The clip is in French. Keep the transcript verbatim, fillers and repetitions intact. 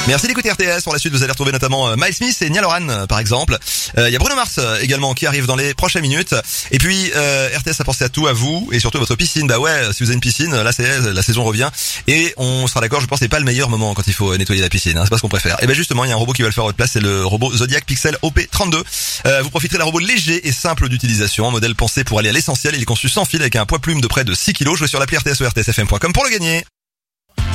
Merci d'écouter R T S. Pour la suite, vous allez retrouver notamment euh, Miles Smith et Niall Horan, euh, par exemple. Il euh, y a Bruno Mars euh, également qui arrive dans les prochaines minutes. Et puis euh, R T S a pensé à tout, à vous et surtout à votre piscine. Bah ouais, si vous avez une piscine, là c'est la saison revient et on sera d'accord. Je pense que c'est pas le meilleur moment quand il faut nettoyer la piscine. Hein, c'est pas ce qu'on préfère. Et ben justement, il y a un robot qui va le faire à votre place. C'est le robot Zodiac Pixel O P trente-deux. Euh, vous profiterez d'un robot léger et simple d'utilisation, un modèle pensé pour aller à l'essentiel. Il est conçu sans fil avec un poids plume de près de six kilos. Jouez sur l'appli R T S ou R T S F M point com pour le gagner.